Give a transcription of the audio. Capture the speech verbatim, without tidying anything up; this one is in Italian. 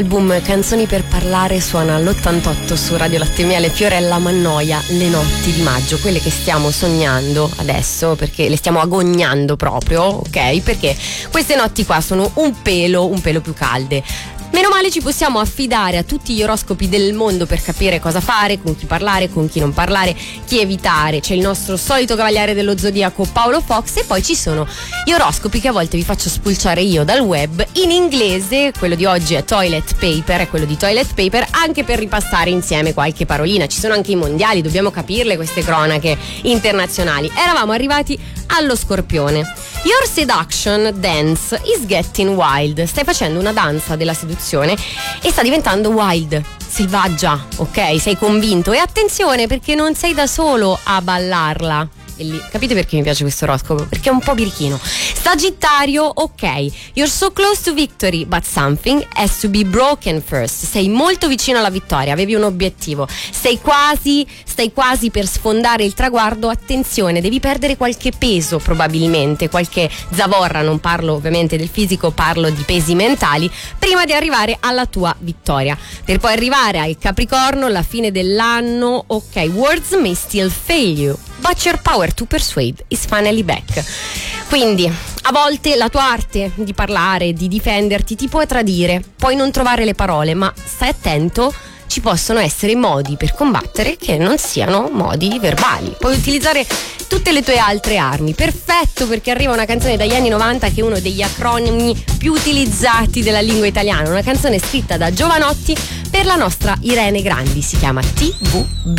Album Canzoni per parlare suona all'ottantotto su Radio Latte e Miele. Fiorella Mannoia, Le notti di maggio, quelle che stiamo sognando adesso, perché le stiamo agognando proprio, ok? Perché queste notti qua sono un pelo, un pelo più calde. Meno male ci possiamo affidare a tutti gli oroscopi del mondo per capire cosa fare, con chi parlare, con chi non parlare, chi evitare. C'è il nostro solito cavaliere dello zodiaco Paolo Fox e poi ci sono gli oroscopi che a volte vi faccio spulciare io dal web in inglese. Quello di oggi è toilet paper, è quello di toilet paper, anche per ripassare insieme qualche parolina. Ci sono anche i mondiali, dobbiamo capirle queste cronache internazionali. Eravamo arrivati allo Scorpione. Your seduction dance is getting wild. Stai facendo una danza della seduzione e sta diventando wild, selvaggia, ok? Sei convinto. E attenzione, perché non sei da solo a ballarla. E lì, capite perché mi piace questo oroscopo? Perché è un po' birichino. Sagittario, ok, you're so close to victory, but something has to be broken first. Sei molto vicino alla vittoria, avevi un obiettivo, sei quasi, stai quasi per sfondare il traguardo. Attenzione, devi perdere qualche peso probabilmente, qualche zavorra, non parlo ovviamente del fisico, parlo di pesi mentali, prima di arrivare alla tua vittoria. Per poi arrivare al Capricorno, la fine dell'anno, ok, words may still fail you, but your power to persuade is finally back. Quindi a volte la tua arte di parlare, di difenderti ti può tradire, puoi non trovare le parole, ma stai attento, ci possono essere modi per combattere che non siano modi verbali. Puoi utilizzare tutte le tue altre armi. Perfetto, perché arriva una canzone dagli anni novanta che è uno degli acronimi più utilizzati della lingua italiana, una canzone scritta da Giovanotti per la nostra Irene Grandi, si chiama T V B.